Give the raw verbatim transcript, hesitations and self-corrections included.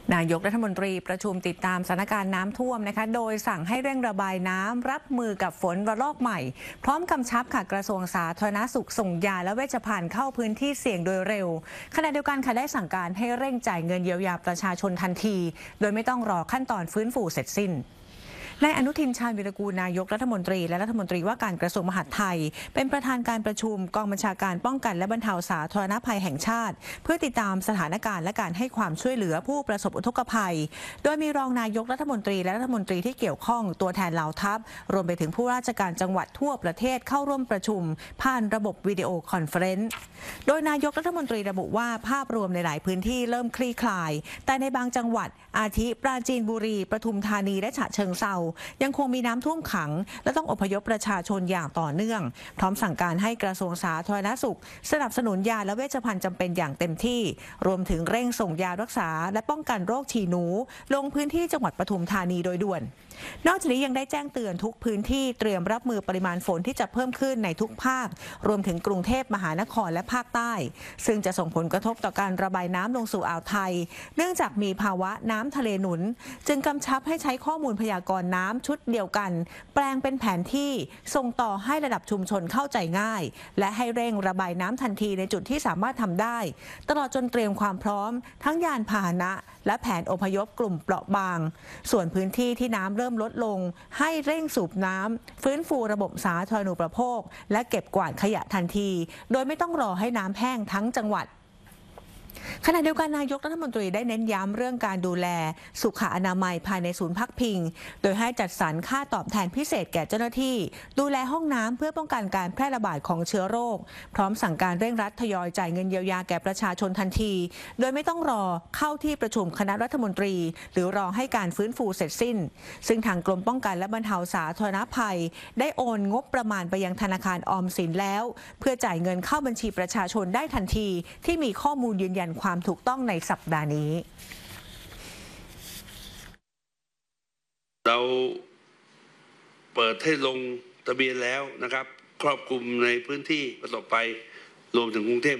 นายกรัฐมนตรีประชุมติดตามสถานการณ์น้ำท่วมนะคะโดยสั่งให้เร่งระบายน้ำรับมือกับฝนระลอกใหม่พร้อมกำชับค่ะกระทรวงสาธารณสุขส่งยาและเวชภัณฑ์เข้าพื้นที่เสี่ยงโดยเร็วขณะเดียวกันค่ะได้สั่งการให้เร่งจ่ายเงินเยียวยาประชาชนทันทีโดยไม่ต้องรอขั้นตอนฟื้นฟูเสร็จสิ้นนายอนุทินชาญวิรากูลนายกรัฐมนตรีและรัฐมนตรีว่าการกระทรวงมหาดไทยเป็นประธานการประชุมกองบัญชาการป้องกันและบรรเทาสาธารณภัยแห่งชาติเพื่อติดตามสถานการณ์และการให้ความช่วยเหลือผู้ประสบอุทกภัยโดยมีรองนายกรัฐมนตรีและรัฐมนตรีที่เกี่ยวข้องตัวแทนเหล่าทัพรวมไปถึงผู้ราชการจังหวัดทั่วประเทศเข้าร่วมประชุมผ่านระบบวิดีโอคอนเฟอเรนซ์โดยนายกรัฐมนตรีระบุว่าภาพรวมในหลายพื้นที่เริ่มคลี่คลายแต่ในบางจังหวัดอาทิปราจีนบุรีปทุมธานีและฉะเชิงเทรายังคงมีน้ำท่วมขังและต้องอพยพประชาชนอย่างต่อเนื่องพร้อมสั่งการให้กระทรวงสาธารณสุขสนับสนุนยาและเวชภัณฑ์จำเป็นอย่างเต็มที่รวมถึงเร่งส่งยารักษาและป้องกันโรคฉี่หนูลงพื้นที่จังหวัดปทุมธานีโดยด่วนนอกจากนี้ยังได้แจ้งเตือนทุกพื้นที่เตรียมรับมือปริมาณฝนที่จะเพิ่มขึ้นในทุกภาครวมถึงกรุงเทพมหานครและภาคใต้ซึ่งจะส่งผลกระทบต่อการระบายน้ำลงสู่อ่าวไทยเนื่องจากมีภาวะน้ำทะเลหนุนจึงกำชับให้ใช้ข้อมูลพยากรณ์น้ำชุดเดียวกันแปลงเป็นแผนที่ส่งต่อให้ระดับชุมชนเข้าใจง่ายและให้เร่งระบายน้ำทันทีในจุดที่สามารถทำได้ตลอดจนเตรียมความพร้อมทั้งยานพาหนะและแผนอพยพกลุ่มเปราะบางส่วนพื้นที่ที่น้ำเริ่มลดลงให้เร่งสูบน้ำฟื้นฟูระบบสาธารณูปโภคและเก็บกวาดขยะทันทีโดยไม่ต้องรอให้น้ำแห้งทั้งจังหวัดขณะเดียวกันนายกรัฐมนตรีได้เน้นย้ำเรื่องการดูแลสุขอนามัยภายในศูนย์พักพิงโดยให้จัดสรรค่าตอบแทนพิเศษแก่เจ้าหน้าที่ดูแลห้องน้ำเพื่อป้องกันการแพร่ระบาดของเชื้อโรคพร้อมสั่งการเร่งรัดทยอยจ่ายเงินเยียวยาแก่ประชาชนทันทีโดยไม่ต้องรอเข้าที่ประชุมคณะรัฐมนตรีหรือรอให้การฟื้นฟูเสร็จสิ้นซึ่งทางกรมป้องกันและบรรเทาสาธารณภัยได้โอนงบประมาณไปยังธนาคารออมสินแล้วเพื่อจ่ายเงินเข้าบัญชีประชาชนได้ทันทีที่มีข้อมูลยืนยันความถูกต้องในสัปดาห์นี้เราเปิดให้ลงทะเบียนแล้วนะครับครอบคลุมในพื้นที่ประสบภัยรวมถึงกรุงเทพ